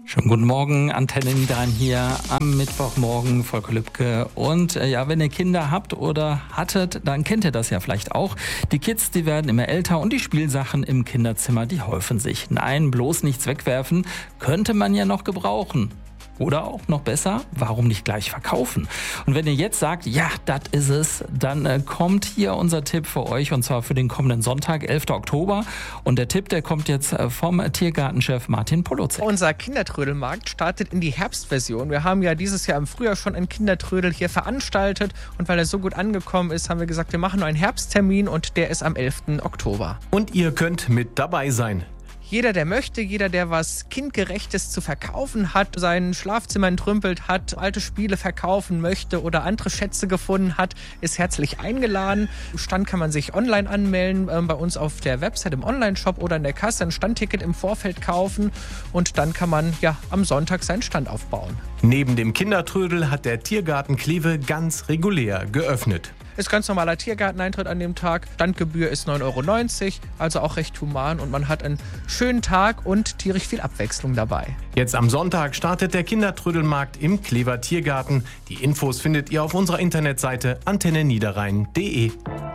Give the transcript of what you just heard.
Schönen guten Morgen, Antenne Niederrhein hier am Mittwochmorgen, Volker Lübke. Und wenn ihr Kinder habt oder hattet, dann kennt ihr das ja vielleicht auch. Die Kids, die werden immer älter und die Spielsachen im Kinderzimmer, die häufen sich. Nein, bloß nichts wegwerfen, könnte man ja noch gebrauchen. Oder auch noch besser, warum nicht gleich verkaufen? Und wenn ihr jetzt sagt, ja, das ist es, dann kommt hier unser Tipp für euch, und zwar für den kommenden Sonntag, 11. Oktober. Und der Tipp, der kommt jetzt vom Tiergartenchef Martin Polozek. Unser Kindertrödelmarkt startet in die Herbstversion. Wir haben ja dieses Jahr im Frühjahr schon einen Kindertrödel hier veranstaltet. Und weil er so gut angekommen ist, haben wir gesagt, wir machen nur einen Herbsttermin und der ist am 11. Oktober. Und ihr könnt mit dabei sein. Jeder, der möchte, jeder, der was Kindgerechtes zu verkaufen hat, sein Schlafzimmer entrümpelt hat, alte Spiele verkaufen möchte oder andere Schätze gefunden hat, ist herzlich eingeladen. Im Stand kann man sich online anmelden, bei uns auf der Website im Onlineshop oder in der Kasse ein Standticket im Vorfeld kaufen und dann kann man am Sonntag seinen Stand aufbauen. Neben dem Kindertrödel hat der Tiergarten Kleve ganz regulär geöffnet. Ist ganz normaler Tiergarteneintritt an dem Tag. Standgebühr ist 9,90 €, also auch recht human und man hat einen schönen Tag und tierisch viel Abwechslung dabei. Jetzt am Sonntag startet der Kindertrödelmarkt im Klever Tiergarten. Die Infos findet ihr auf unserer Internetseite antenneniederrhein.de.